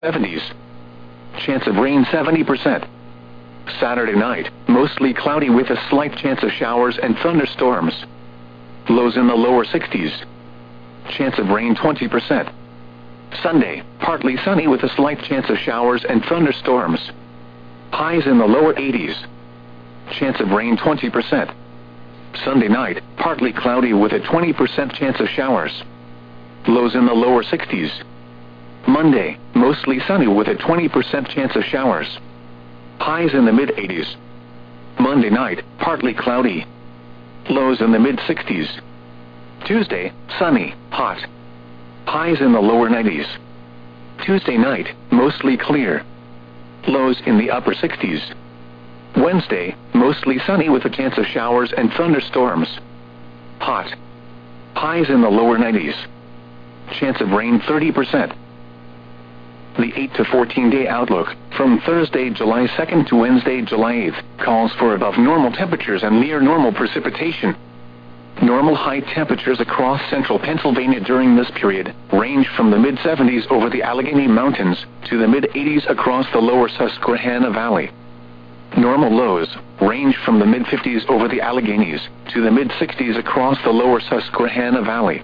70s. Chance of rain 70%. Saturday night, mostly cloudy with a slight chance of showers and thunderstorms. Lows in the lower 60s. Chance of rain 20%. Sunday, partly sunny with a slight chance of showers and thunderstorms. Highs in the lower 80s. Chance of rain 20%. Sunday night, partly cloudy with a 20% chance of showers. Lows in the lower 60s. Monday, mostly sunny with a 20% chance of showers. Highs in the mid-80s. Monday night, partly cloudy. Lows in the mid-60s. Tuesday, sunny, hot. Highs in the lower 90s. Tuesday night, mostly clear. Lows in the upper 60s. Wednesday, mostly sunny with a chance of showers and thunderstorms. Hot. Highs in the lower 90s. Chance of rain 30%. The 8 to 14-day outlook, from Thursday, July 2nd to Wednesday, July 8th, calls for above normal temperatures and near normal precipitation. Normal high temperatures across central Pennsylvania during this period range from the mid-70s over the Allegheny Mountains to the mid-80s across the lower Susquehanna Valley. Normal lows range from the mid-50s over the Alleghenies to the mid-60s across the lower Susquehanna Valley.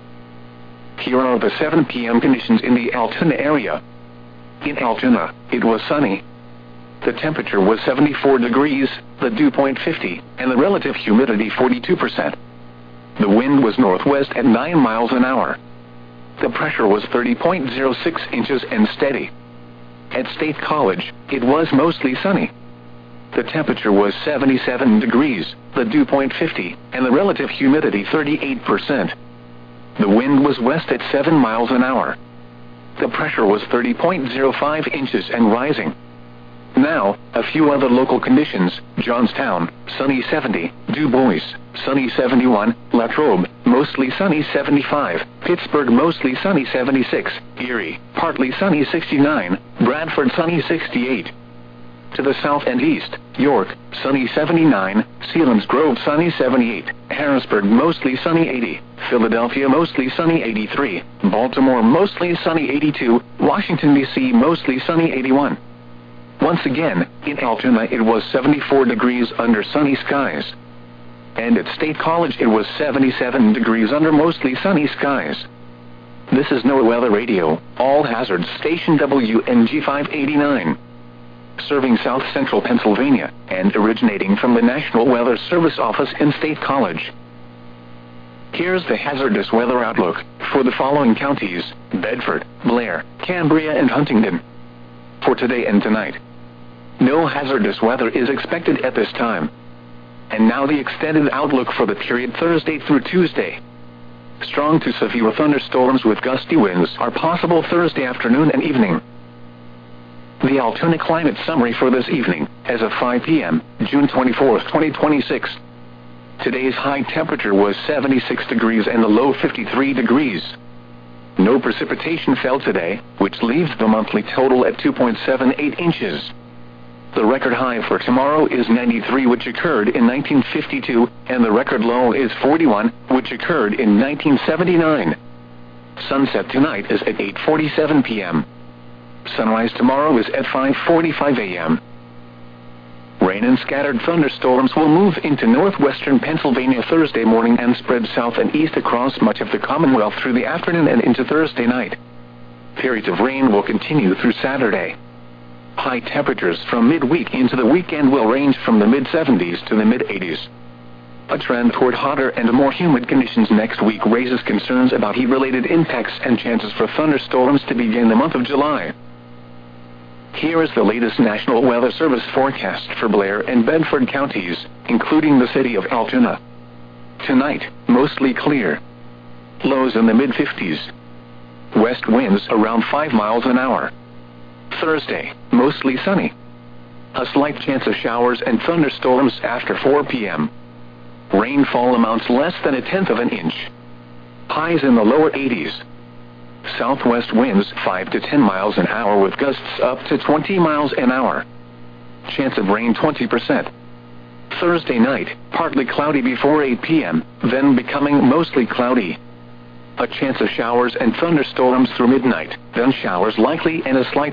Here are the 7 p.m. conditions in the Altoona area. In Altoona, it was sunny. The temperature was 74 degrees, the dew point 50, and the relative humidity 42%. The wind was northwest at 9 miles an hour. The pressure was 30.06 inches and steady. At State College, it was mostly sunny. The temperature was 77 degrees, the dew point 50, and the relative humidity 38%. The wind was west at 7 miles an hour. The pressure was 30.05 inches and rising. Now, a few other local conditions: Johnstown, sunny 70, Du Bois, sunny 71, Latrobe, mostly sunny 75, Pittsburgh, mostly sunny 76, Erie, partly sunny 69, Bradford, sunny 68. To the south and east, York, sunny 79, Selinsgrove, sunny 78, Harrisburg, mostly sunny 80, Philadelphia, mostly sunny 83, Baltimore, mostly sunny 82, Washington, D.C., mostly sunny 81. Once again, in Altoona it was 74 degrees under sunny skies. And at State College it was 77 degrees under mostly sunny skies. This is NOAA Weather Radio, all hazards station WNG 589. Serving South Central Pennsylvania, and originating from the National Weather Service office in State College. Here's the hazardous weather outlook for the following counties: Bedford, Blair, Cambria, and Huntingdon. For today and tonight, no hazardous weather is expected at this time. And now the extended outlook for the period Thursday through Tuesday. Strong to severe thunderstorms with gusty winds are possible Thursday afternoon and evening. The Altoona climate summary for this evening, as of 5 p.m., June 24, 2026. Today's high temperature was 76 degrees and the low 53 degrees. No precipitation fell today, which leaves the monthly total at 2.78 inches. The record high for tomorrow is 93, which occurred in 1952, and the record low is 41, which occurred in 1979. Sunset tonight is at 8:47 p.m. Sunrise tomorrow is at 5:45 a.m. Rain and scattered thunderstorms will move into northwestern Pennsylvania Thursday morning and spread south and east across much of the Commonwealth through the afternoon and into Thursday night. Periods of rain will continue through Saturday. High temperatures from midweek into the weekend will range from the mid-70s to the mid-80s. A trend toward hotter and more humid conditions next week raises concerns about heat-related impacts and chances for thunderstorms to begin the month of July. Here is the latest National Weather Service forecast for Blair and Bedford counties, including the city of Altoona. Tonight, mostly clear. Lows in the mid-50s. West winds around 5 miles an hour. Thursday, mostly sunny. A slight chance of showers and thunderstorms after 4 p.m. Rainfall amounts less than 1/10 of an inch. Highs in the lower 80s. Southwest winds 5 to 10 miles an hour with gusts up to 20 miles an hour. Chance of rain 20%. Thursday night, partly cloudy before 8 p.m., then becoming mostly cloudy. A chance of showers and thunderstorms through midnight, then showers likely and a slight